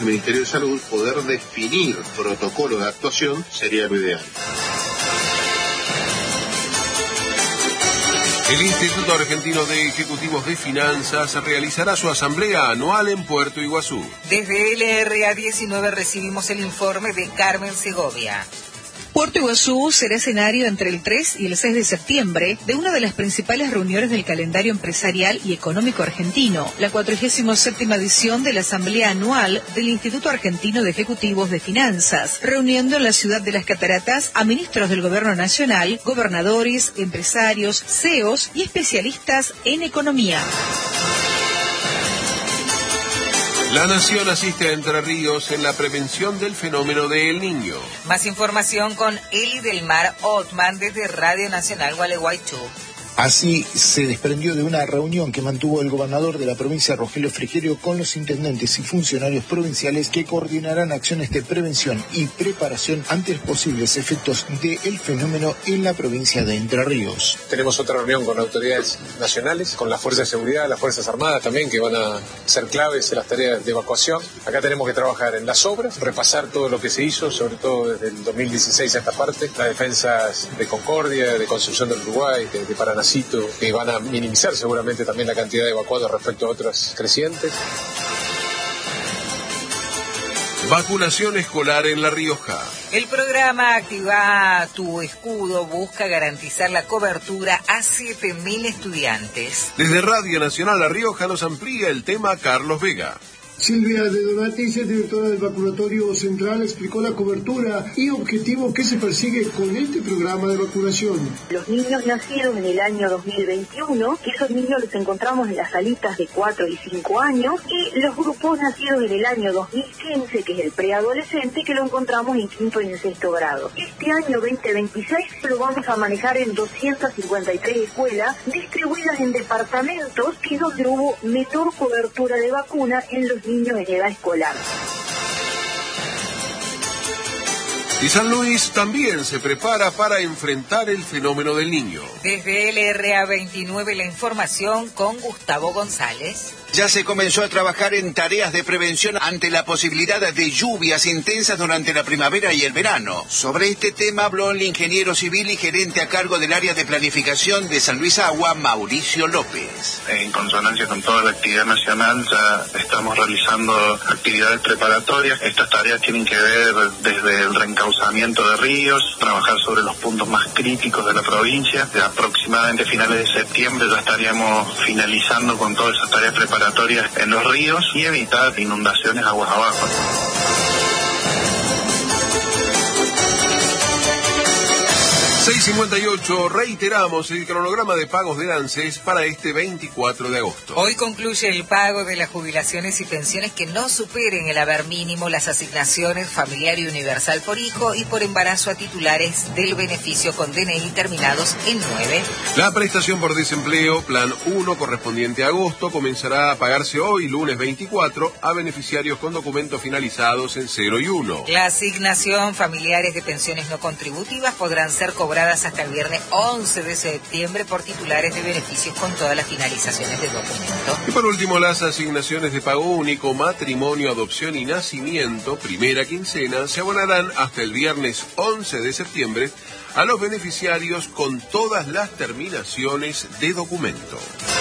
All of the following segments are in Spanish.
el Ministerio de Salud poder definir protocolos de actuación sería lo ideal. El Instituto Argentino de Ejecutivos de Finanzas realizará su asamblea anual en Puerto Iguazú. Desde LRA 19 recibimos el informe de Carmen Segovia. Puerto Iguazú será escenario entre el 3 y el 6 de septiembre de una de las principales reuniones del calendario empresarial y económico argentino, la 47ª edición de la Asamblea Anual del Instituto Argentino de Ejecutivos de Finanzas, reuniendo en la ciudad de Las Cataratas a ministros del Gobierno Nacional, gobernadores, empresarios, CEOs y especialistas en economía. La Nación asiste a Entre Ríos en la prevención del fenómeno de El Niño. Más información con Eli del Mar Otman desde Radio Nacional Gualeguaychú. Así se desprendió de una reunión que mantuvo el gobernador de la provincia, Rogelio Frigerio, con los intendentes y funcionarios provinciales que coordinarán acciones de prevención y preparación ante los posibles efectos del fenómeno en la provincia de Entre Ríos. Tenemos otra reunión con autoridades nacionales, con las fuerzas de seguridad, las fuerzas armadas también, que van a ser claves en las tareas de evacuación. Acá tenemos que trabajar en las obras, repasar todo lo que se hizo, sobre todo desde el 2016 a esta parte, las defensas de Concordia, de Concepción del Uruguay, de Paraná, que van a minimizar seguramente también la cantidad de evacuados respecto a otras crecientes. Vacunación escolar en La Rioja. El programa Activa tu Escudo busca garantizar la cobertura a 7.000 estudiantes. Desde Radio Nacional La Rioja nos amplía el tema Carlos Vega. Silvia de Donatis, directora del Vacunatorio Central, explicó la cobertura y objetivo que se persigue con este programa de vacunación. Los niños nacidos en el año 2021, que esos niños los encontramos en las salitas de 4 y 5 años, y los grupos nacidos en el año 2015, que es el preadolescente, que lo encontramos en 5º y en 6º grado. Este año 2026 lo vamos a manejar en 253 escuelas, distribuidas en departamentos, que es donde hubo menor cobertura de vacuna en los niños en edad escolar. Y San Luis también se prepara para enfrentar el fenómeno del Niño. Desde LRA 29 la información con Gustavo González. Ya se comenzó a trabajar en tareas de prevención ante la posibilidad de lluvias intensas durante la primavera y el verano. Sobre este tema habló el ingeniero civil y gerente a cargo del área de planificación de San Luis Agua, Mauricio López. En consonancia con toda la actividad nacional, ya estamos realizando actividades preparatorias. Estas tareas tienen que ver desde el reencauzamiento de ríos, trabajar sobre los puntos más críticos de la provincia. De aproximadamente finales de septiembre ya estaríamos finalizando con todas esas tareas preparatorias en los ríos y evitar inundaciones aguas abajo. 6:58, reiteramos el cronograma de pagos del ANSES para este 24 de agosto. Hoy concluye el pago de las jubilaciones y pensiones que no superen el haber mínimo, las asignaciones familiar y universal por hijo y por embarazo a titulares del beneficio con DNI terminados en 9. La prestación por desempleo, plan 1, correspondiente a agosto, comenzará a pagarse hoy, lunes 24, a beneficiarios con documentos finalizados en 0 y 1. La asignación familiares de pensiones no contributivas podrán ser cobradas hasta el viernes 11 de septiembre por titulares de beneficios con todas las finalizaciones de documento. Y por último, las asignaciones de pago único, matrimonio, adopción y nacimiento, primera quincena, se abonarán hasta el viernes 11 de septiembre a los beneficiarios con todas las terminaciones de documento.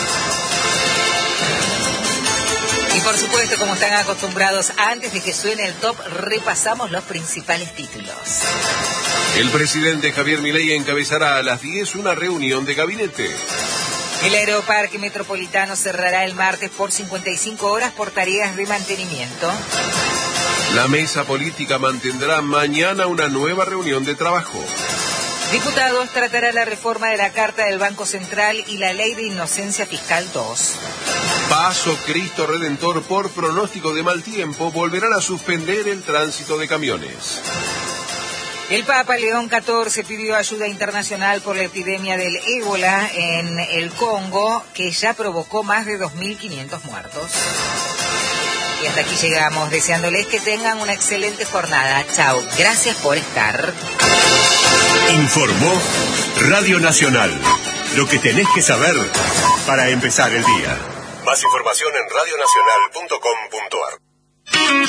Y por supuesto, como están acostumbrados, antes de que suene el top, repasamos los principales títulos. El presidente Javier Milei encabezará a las 10 una reunión de gabinete. El Aeroparque Metropolitano cerrará el martes por 55 horas por tareas de mantenimiento. La mesa política mantendrá mañana una nueva reunión de trabajo. Diputados tratará la reforma de la Carta del Banco Central y la Ley de Inocencia Fiscal 2. Paso Cristo Redentor por pronóstico de mal tiempo volverán a suspender el tránsito de camiones. El Papa León XIV pidió ayuda internacional por la epidemia del ébola en el Congo, que ya provocó más de 2.500 muertos. Y hasta aquí llegamos, deseándoles que tengan una excelente jornada. Chao, gracias por estar. Informó Radio Nacional. Lo que tenés que saber para empezar el día. Más información en radionacional.com.ar.